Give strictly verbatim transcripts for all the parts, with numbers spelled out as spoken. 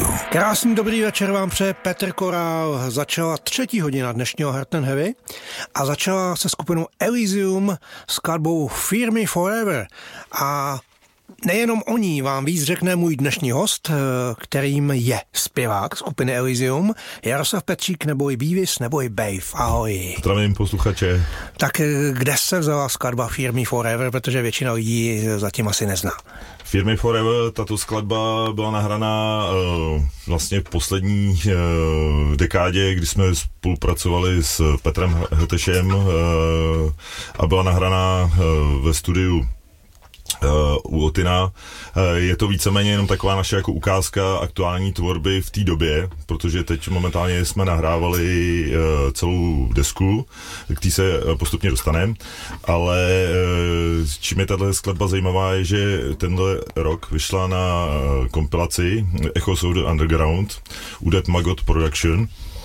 Elysium. Krásný dobrý večer vám přeje Petr Korál. Začala třetí hodina dnešního Hard and Heavy a začala se skupinou Elysium s skladbou Fear Me Forever. A nejenom o ní vám víc řekne můj dnešní host, kterým je zpěvák skupiny Elysium, Jaroslav Petřík, nebo i Beavis, nebo i Bave. Ahoj. Zdravím posluchače. Tak kde se vzala skladba Fear Me Forever, protože většina lidí zatím asi nezná. Fear Me Forever, tato skladba byla nahraná uh, vlastně v poslední uh, dekádě, kdy jsme spolupracovali s Petrem Hrtešem uh, a byla nahraná uh, ve studiu Uh, u Otina. Uh, je to víceméně jenom taková naše jako ukázka aktuální tvorby v té době, protože teď momentálně jsme nahrávali uh, celou desku, k té se uh, postupně dostaneme, ale uh, čím je tato skladba zajímavá je, že tenhle rok vyšla na uh, kompilaci Echoes of the Underground u Dead Maggot Production.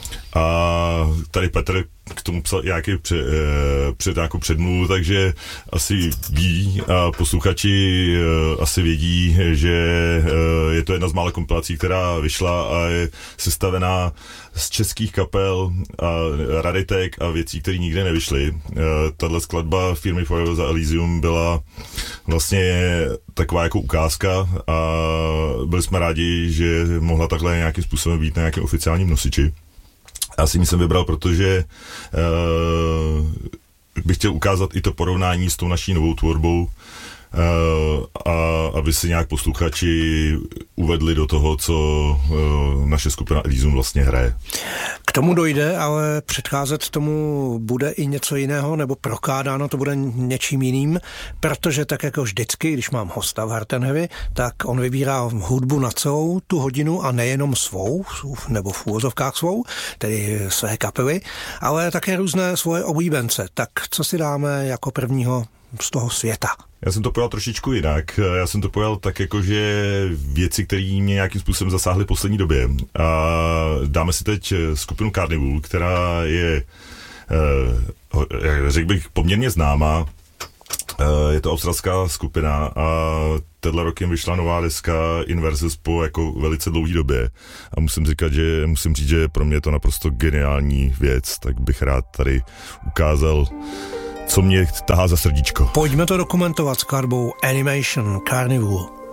A tady Petr k tomu psal nějaký před, před nějakou předmluvu, takže asi ví a posluchači asi vědí, že je to jedna z mála kompilací, která vyšla a je sestavená z českých kapel a raritek a věcí, které nikdy nevyšly. Tato skladba Fear Me Forever za Elysium byla vlastně taková jako ukázka a byli jsme rádi, že mohla takhle nějakým způsobem být na nějakém oficiálním nosiči. Já si jsem vybral, protože uh, bych chtěl ukázat i to porovnání s tou naší novou tvorbou, uh, a aby si nějak posluchači uvedli do toho, co uh, naše skupina Elysium vlastně hraje. K tomu dojde, ale předcházet tomu bude i něco jiného, nebo prokládáno to bude něčím jiným, protože tak jako vždycky, když mám hosta v Hard and Heavy, tak on vybírá hudbu na celou tu hodinu a nejenom svou, nebo v úvozovkách svou, tedy své kapely, ale také různé svoje oblíbence. Tak co si dáme jako prvního z toho světa? Já jsem to pojal trošičku jinak. Já jsem to pojal tak jako, že věci, které mě nějakým způsobem zasáhly v poslední době. A dáme si teď skupinu Carnival, která je, řekl bych, poměrně známá. Je to australská skupina a tenhle rok jim vyšla nová deska Inverses po jako velice dlouhé době. A musím říkat, že musím říct, že pro mě je to naprosto geniální věc, tak bych rád tady ukázal, co mě tahá za srdíčko. Pojďme to dokumentovat s skladbou Animation Carnival.